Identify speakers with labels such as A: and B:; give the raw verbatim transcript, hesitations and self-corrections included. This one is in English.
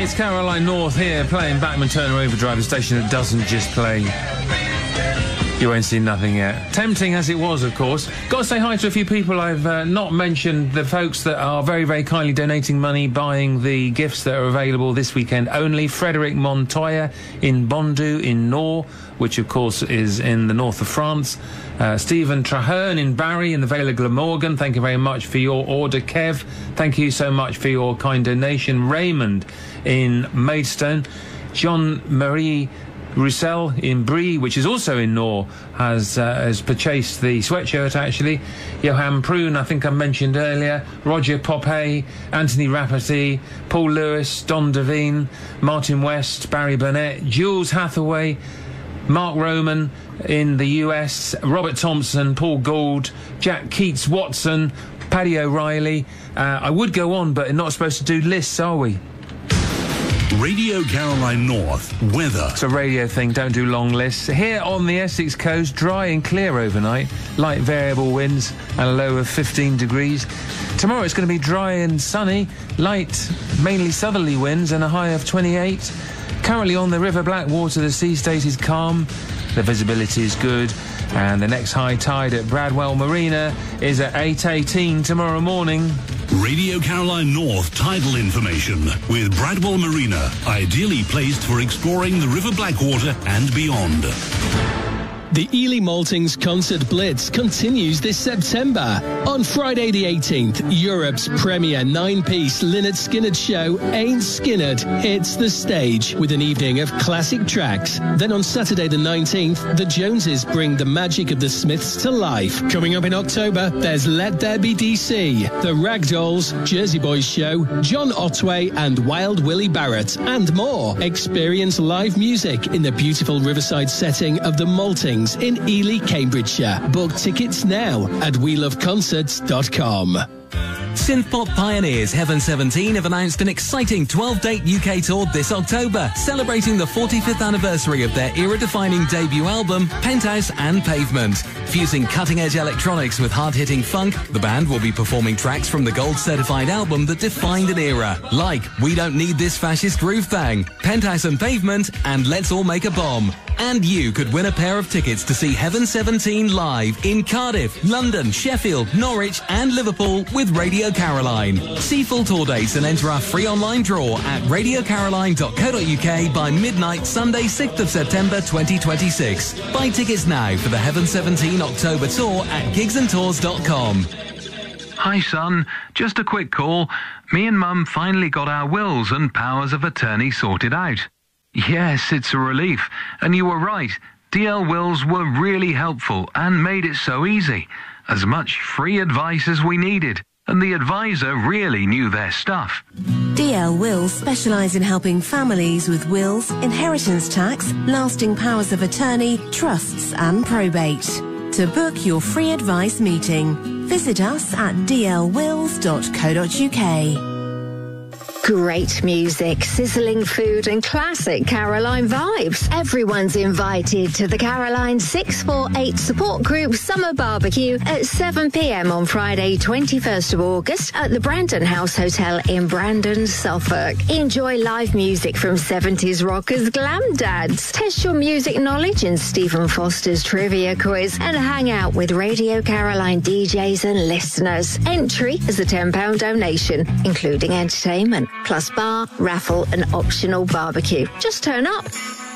A: It's Caroline North here playing Bachman Turner Overdrive, a station that doesn't just play. You won't see nothing yet. Tempting as it was, of course. Got to say hi to a few people I've uh, not mentioned. The folks that are very, very kindly donating money, buying the gifts that are available this weekend only. Frederic Montoya in Bondu in Nor, which of course is in the north of France. Uh, Stephen Traherne in Barry in the Vale of Glamorgan. Thank you very much for your order. Kev, thank you so much for your kind donation. Raymond in Maidstone. Jean-Marie Roussel in Brie, which is also in Nor, has uh, has purchased the sweatshirt, actually. Johan Prune, I think I mentioned earlier. Roger Popey, Anthony Rafferty, Paul Lewis, Don Devine, Martin West, Barry Burnett, Jules Hathaway, Mark Roman in the U S, Robert Thompson, Paul Gould, Jack Keats Watson, Paddy O'Reilly. Uh, I would go on, but we're not supposed to do lists, are we?
B: Radio Caroline North weather.
A: It's a radio thing, don't do long lists. Here on the Essex coast, dry and clear overnight, light variable winds and a low of fifteen degrees. Tomorrow it's going to be dry and sunny, light, mainly southerly winds and a high of twenty-eight. Currently on the River Blackwater, the sea state is calm, the visibility is good, and the next high tide at Bradwell Marina is at eight eighteen tomorrow morning.
B: Radio Caroline North tidal information with Bradwell Marina, ideally placed for exploring the River Blackwater and beyond.
C: The Ely Maltings Concert Blitz continues this September. On Friday the eighteenth, Europe's premier nine-piece Lynyrd Skynyrd show, Ain't Skynyrd, hits the stage with an evening of classic tracks. Then on Saturday the nineteenth, the Joneses bring the magic of the Smiths to life. Coming up in October, there's Let There Be D C, the Ragdolls, Jersey Boys show, John Otway and Wild Willie Barrett, and more. Experience live music in the beautiful riverside setting of the Maltings in Ely, Cambridgeshire. Book tickets now at we love concerts dot com.
D: Synthpop pioneers Heaven seventeen have announced an exciting twelve-date U K tour this October, celebrating the forty-fifth anniversary of their era-defining debut album, Penthouse and Pavement. Fusing cutting-edge electronics with hard-hitting funk, the band will be performing tracks from the gold-certified album that defined an era, like We Don't Need This Fascist Groove Thing, Penthouse and Pavement, and Let's All Make a Bomb. And you could win a pair of tickets to see Heaven seventeen live in Cardiff, London, Sheffield, Norwich and Liverpool with Radio Caroline. See full tour dates and enter our free online draw at radio caroline dot co dot uk by midnight Sunday sixth of September twenty twenty-six. Buy tickets now for the Heaven seventeen October tour at gigs and tours dot com.
E: Hi son, just a quick call. Me and Mum finally got our wills and powers of attorney sorted out. Yes, it's a relief. And you were right. D L Wills were really helpful and made it so easy. As much free advice as we needed. And the advisor really knew their stuff.
F: D L Wills specialise in helping families with wills, inheritance tax, lasting powers of attorney, trusts and probate. To book your free advice meeting, visit us at d l wills dot co dot uk.
G: Great music, sizzling food and classic Caroline vibes. Everyone's invited to the Caroline six four eight Support Group Summer Barbecue at seven p m on Friday twenty-first of August at the Brandon House Hotel in Brandon, Suffolk. Enjoy live music from seventies rockers Glam Dads. Test your music knowledge in Stephen Foster's trivia quiz and hang out with Radio Caroline D Js and listeners. Entry is a ten pound donation, including entertainment, plus bar, raffle and optional barbecue. Just turn up.